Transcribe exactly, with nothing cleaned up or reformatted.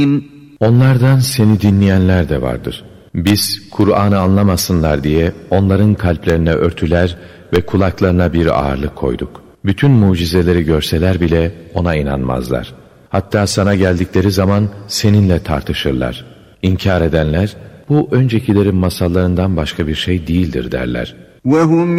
Onlardan seni dinleyenler de vardır. Biz Kur'an'ı anlamasınlar diye onların kalplerine örtüler ve kulaklarına bir ağırlık koyduk. Bütün mucizeleri görseler bile ona inanmazlar. Hatta sana geldikleri zaman seninle tartışırlar. İnkar edenler, bu öncekilerin masallarından başka bir şey değildir derler. وَهُمْ